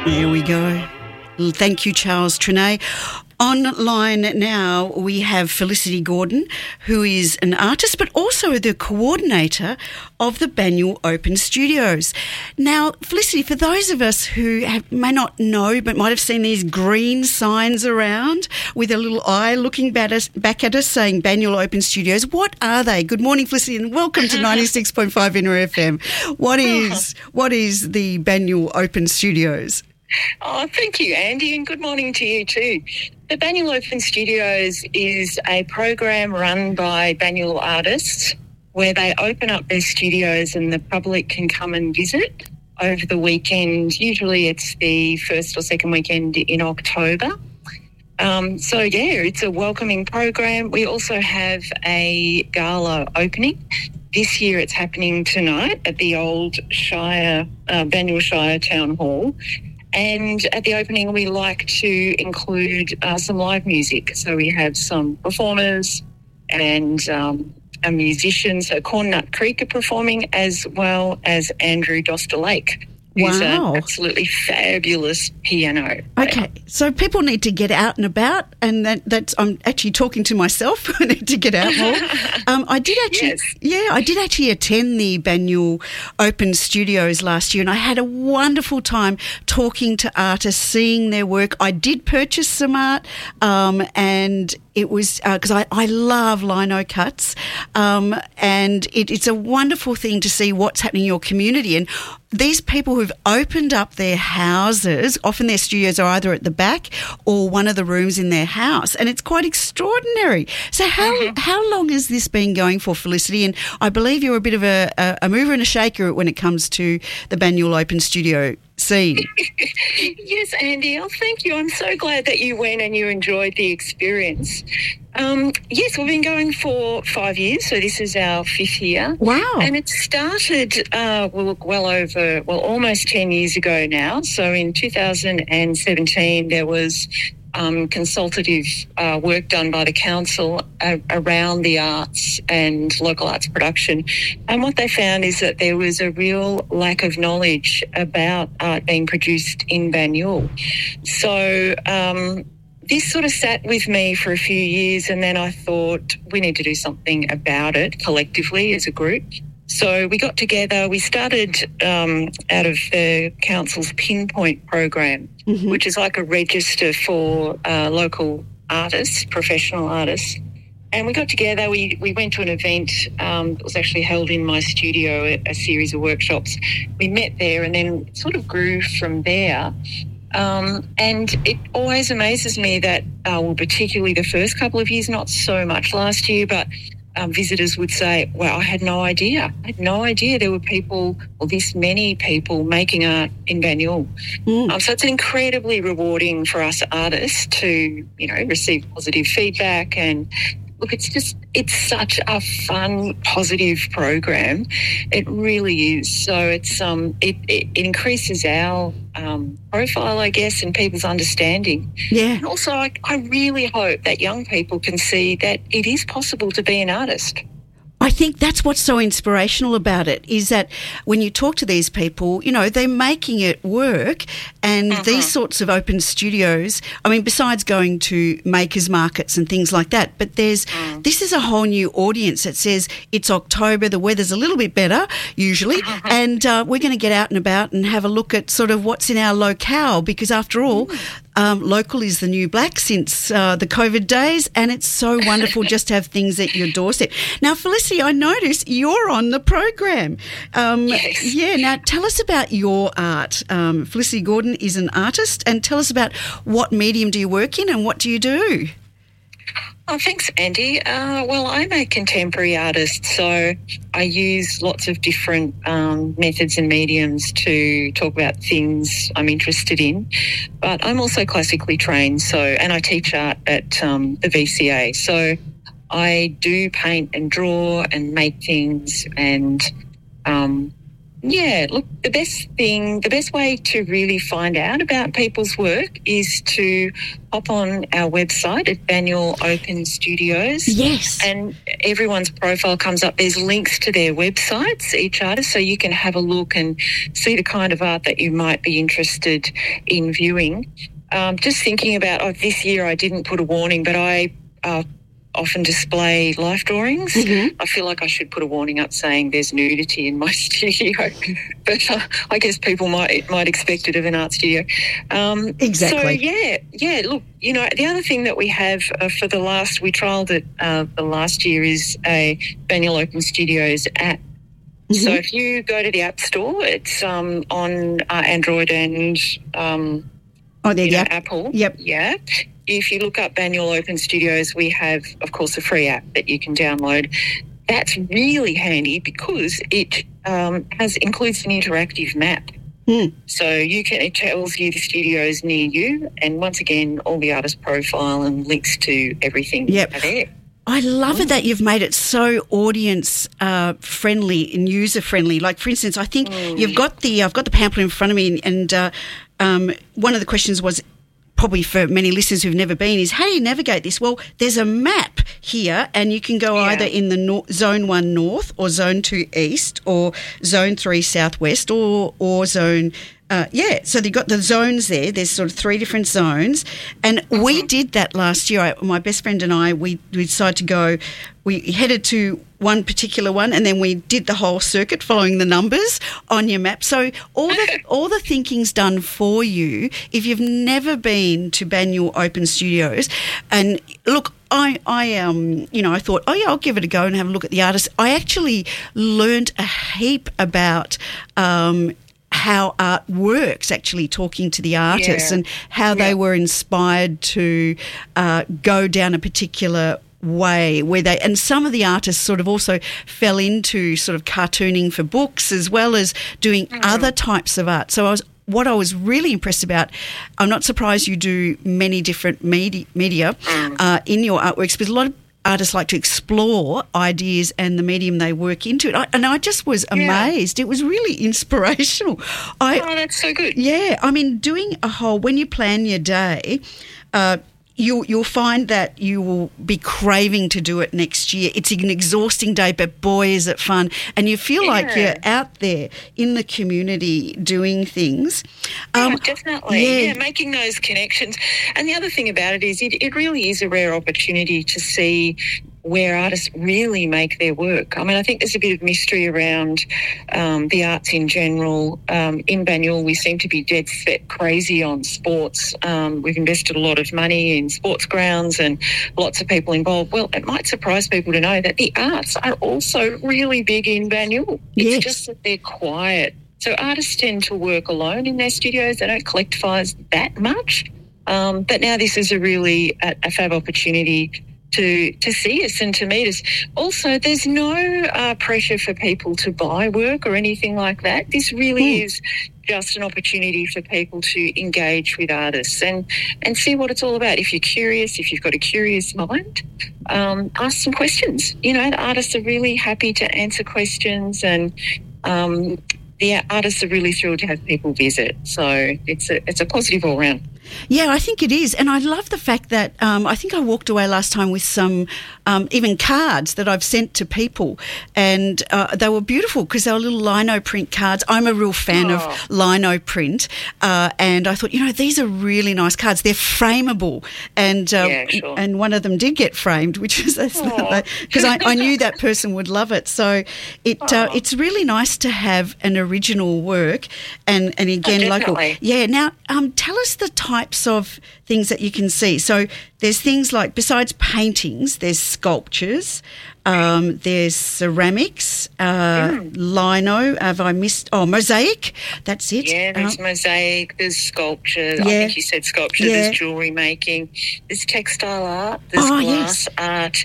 There we go. Thank you, Charles Trenet. Online now we have Felicity Gordon, who is an artist but also the coordinator of the Banyule Open Studios. Now, Felicity, for those of us who may not know but might have seen these green signs around with a little eye looking back at us saying Banyule Open Studios, what are they? Good morning, Felicity, and welcome to 96.5 Inner FM. What is the Banyule Open Studios? Oh, thank you, Andy, and good morning to you too. The Banyule Open Studios is a program run by Banyule artists where they open up their studios and the public can come and visit over the weekend. Usually it's the first or second weekend in October. It's a welcoming program. We also have a gala opening. This year it's happening tonight at the old Banyule Shire Town Hall. And at the opening, we like to include some live music. So we have some performers and a musician. So Cornnut Creek are performing, as well as Andrew Doster-Lake, who's an absolutely fabulous piano player. Okay, so people need to get out and about, and that's I'm actually talking to myself. I need to get out more. I did actually attend the Banyule Open Studios last year, and I had a wonderful time talking to artists, seeing their work. I did purchase some art, and it was because I love lino cuts, and it's a wonderful thing to see what's happening in your community. And these people who've opened up their houses, often their studios are either at the back or one of the rooms in their house, and it's quite extraordinary. So how long has this been going for, Felicity? And I believe you're a bit of a mover and a shaker when it comes to the Banyule Open Studio scene. Yes, Andy. Oh, thank you. I'm so glad that you went and you enjoyed the experience. Yes, we've been going for 5 years, so this is our 5th year. Wow. And it started, almost 10 years ago now. So in 2017, there was consultative work done by the council around the arts and local arts production. And what they found is that there was a real lack of knowledge about art being produced in Banyule. So this sort of sat with me for a few years, and then I thought we need to do something about it collectively as a group. So we got together, we started out of the council's Pinpoint program, which is like a register for local artists, professional artists. And we got together, we went to an event that was actually held in my studio, a series of workshops. We met there and then it sort of grew from there. And it always amazes me that, particularly the first couple of years, not so much last year, but visitors would say, wow, I had no idea. I had no idea there were people, or this many people, making art in Banyule. So it's incredibly rewarding for us artists to, receive positive feedback. And look, it's such a fun, positive program. It really is. So it's it increases our profile, I guess, and people's understanding. Yeah. And also, I really hope that young people can see that it is possible to be an artist. I think that's what's so inspirational about it, is that when you talk to these people, they're making it work, and these sorts of open studios, I mean, besides going to makers markets and things like that, but this is a whole new audience that says it's October, the weather's a little bit better usually, and we're going to get out and about and have a look at sort of what's in our locale, because after all, local is the new black since the COVID days, and it's so wonderful just to have things at your doorstep. Now, Felicity, I notice you're on the program. Yes. Yeah, now tell us about your art. Felicity Gordon is an artist, and tell us about what medium do you work in and what do you do? Oh, thanks, Andy. I'm a contemporary artist, so I use lots of different methods and mediums to talk about things I'm interested in. But I'm also classically trained, and I teach art at the VCA. So I do paint and draw and make things and Yeah, look, the best way to really find out about people's work is to hop on our website at Banyule Open Studios. Yes. And everyone's profile comes up. There's links to their websites, each artist, so you can have a look and see the kind of art that you might be interested in viewing. Just thinking about, this year I didn't put a warning, but I often display life drawings. Mm-hmm. I feel like I should put a warning up saying there's nudity in my studio, but I guess people might expect it of an art studio. Exactly. So yeah. Look, the other thing that we have for we trialled it the last year is a Banyule Open Studios app. Mm-hmm. So if you go to the App Store, it's on Android and Apple. Yep. Yeah. If you look up Banyule Open Studios, we have, of course, a free app that you can download. That's really handy because it includes an interactive map. Mm. So it tells you the studios near you, and once again, all the artist profile and links to everything are there. I love it that you've made it so audience friendly and user friendly. Like, for instance, I think I've got the pamphlet in front of me, and one of the questions was, probably for many listeners who've never been, is how do you navigate this? Well, there's a map here, and you can go either in the Zone 1 North or Zone 2 East or Zone 3 Southwest or Zone... so you've got the zones there. There's sort of 3 different zones. And we did that last year. My best friend and I, we decided to go... We headed to one particular one, and then we did the whole circuit following the numbers on your map. So all the thinking's done for you. If you've never been to Banyule Open Studios, and look, I thought, I'll give it a go and have a look at the artists. I actually learnt a heap about how art works, actually talking to the artists and how they were inspired to go down a particular way and some of the artists sort of also fell into sort of cartooning for books as well as doing other types of art. So what I was really impressed about, I'm not surprised you do many different media in your artworks, but a lot of artists like to explore ideas and the medium they work into it. And I just was amazed. It was really inspirational. That's so good. Yeah. I mean, when you plan your day, you'll find that you will be craving to do it next year. It's an exhausting day, but boy, is it fun. And you feel like you're out there in the community doing things. Definitely. Yeah, making those connections. And the other thing about it is it really is a rare opportunity to see where artists really make their work. I mean, I think there's a bit of mystery around the arts in general. In Banyule, we seem to be dead set crazy on sports. We've invested a lot of money in sports grounds and lots of people involved. Well, it might surprise people to know that the arts are also really big in Banyule. It's just that they're quiet. So artists tend to work alone in their studios. They don't collectivise that much. But now this is a really a fab opportunity to see us and to meet us. Also, there's no pressure for people to buy work or anything like that. This really is just an opportunity for people to engage with artists and see what it's all about. If you're curious, if you've got a curious mind, ask some questions. The artists are really happy to answer questions, and the artists are really thrilled to have people visit. So it's a positive all round. Yeah, I think it is. And I love the fact that I think I walked away last time with some even cards that I've sent to people, and they were beautiful because they were little lino print cards. I'm a real fan of lino print, and I thought, these are really nice cards. They're frameable, and and one of them did get framed, which is because I knew that person would love it. So it's really nice to have an original work, and again, local. Yeah. Now, tell us the types of things that you can see. So there's things like, besides paintings, there's sculptures, there's ceramics, lino, have I missed? Oh, mosaic, that's it. Yeah, there's mosaic, there's sculpture, I think you said sculpture, there's jewellery making, there's textile art, there's glass art.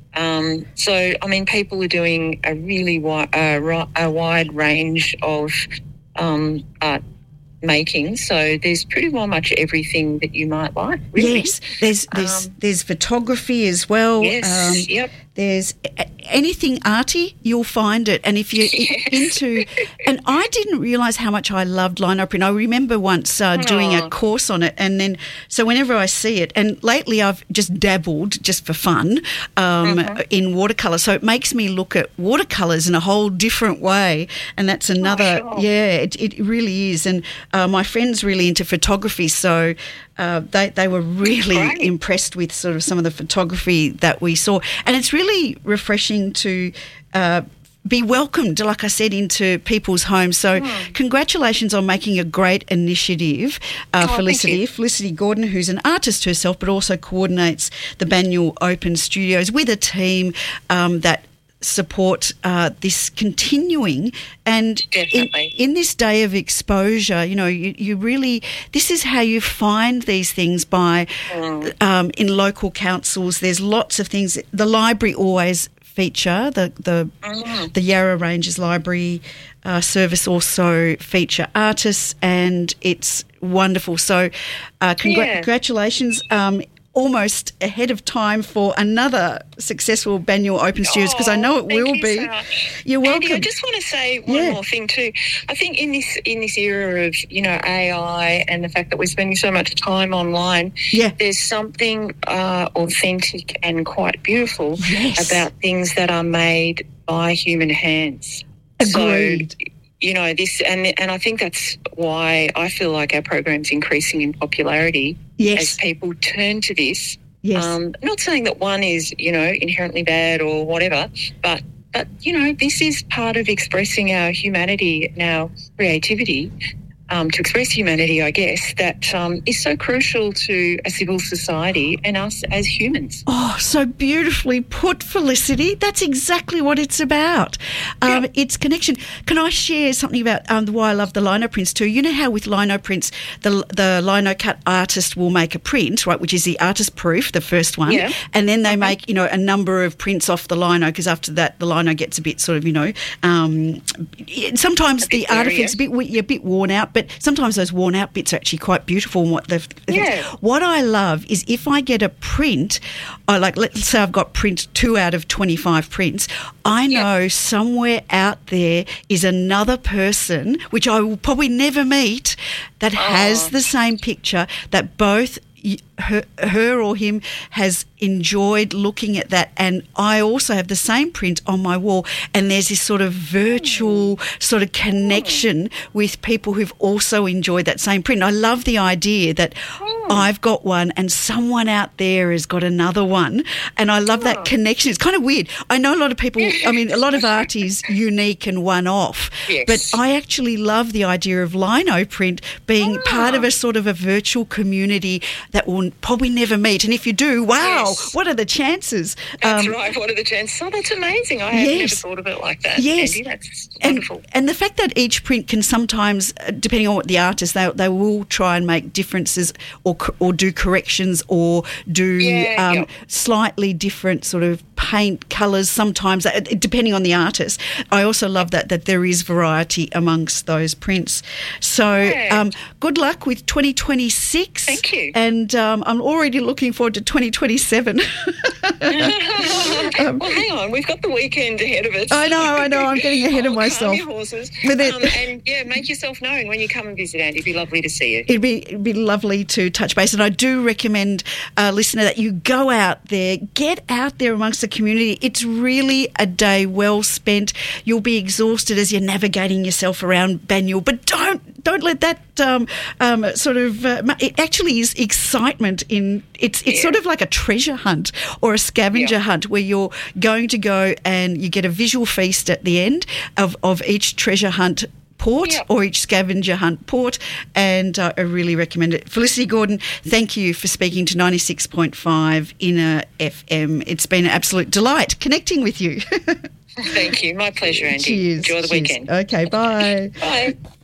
So, I mean, people are doing a really wide range of art making, so there's pretty well much everything that you might like, really. Yes, there's photography as well. Yes, there's anything arty, you'll find it. And if you're into, and I didn't realise how much I loved lino print. I remember once doing a course on it, and then so whenever I see it, and lately I've just dabbled just for fun in watercolour. So it makes me look at watercolours in a whole different way, and that's another. It really is. And my friend's really into photography, so they were really impressed with sort of some of the photography that we saw, and it's really refreshing to be welcomed, like I said, into people's homes. So congratulations on making a great initiative, Felicity. Felicity Gordon, who's an artist herself, but also coordinates the Banyule Open Studios with a team that support this continuing, and in this day of exposure, you know, you really, this is how you find these things by in local councils. There's lots of things. The library always feature the Yarra Ranges Library service also feature artists, and it's wonderful. So congratulations. Almost ahead of time for another successful Banyule Open Studios, because I know it will be. So much. You're welcome. Andy, I just want to say one more thing too. I think in this era of, you know, AI and the fact that we're spending so much time online, there's something authentic and quite beautiful about things that are made by human hands. Agreed. So, you know, this, and I think that's why I feel like our program's increasing in popularity as people turn to this. Not saying that one is, you know, inherently bad or whatever, but you know, this is part of expressing our humanity and our creativity. To express humanity, I guess, that is so crucial to a civil society and us as humans. Oh, so beautifully put, Felicity. That's exactly what it's about. It's connection. Can I share something about why I love the lino prints too? You know how with lino prints, the lino cut artist will make a print, right, which is the artist proof, the first one, and then they make, you know, a number of prints off the lino, because after that the lino gets a bit sort of, you know, sometimes the artifact's a bit worn out, but sometimes those worn out bits are actually quite beautiful. And what I love is if I get a print, let's say I've got print 2 out of 25 prints, I know somewhere out there is another person, which I will probably never meet, that has the same picture, that both her or him has enjoyed looking at that, and I also have the same print on my wall, and there's this sort of virtual sort of connection with people who've also enjoyed that same print. I love the idea that I've got one and someone out there has got another one, and I love that connection. It's kind of weird. I know a lot of people, I mean, a lot of art is unique and one-off, but I actually love the idea of lino print being part of a sort of a virtual community that will probably never meet. And if you do, what are the chances? That's right, what are the chances? Oh, that's amazing. I have never thought of it like that, Andy. That's wonderful. And the fact that each print can sometimes, depending on what the artist, they will try and make differences or do corrections or do slightly different sort of paint colours sometimes, depending on the artist. I also love that there is variety amongst those prints. So good luck with 2026. Thank you. And I'm already looking forward to 2027. Well, hang on. We've got the weekend ahead of us. I know. I'm getting ahead of myself. Calm your horses. And make yourself known when you come and visit, Andy. It'd be lovely to see you. It'd be lovely to touch base. And I do recommend, listener, that you go out there, get out there amongst the community. It's really a day well spent. You'll be exhausted as you're navigating yourself around Banyule, but don't let that it actually is excitement in it's sort of like a treasure hunt or a scavenger hunt, where you're going to go and you get a visual feast at the end of each treasure hunt port or each scavenger hunt port, and I really recommend it. Felicity Gordon, thank you for speaking to 96.5 Inner FM. It's been an absolute delight connecting with you. Thank you. My pleasure, Andy. Cheers. Enjoy the weekend. Okay, bye. Bye.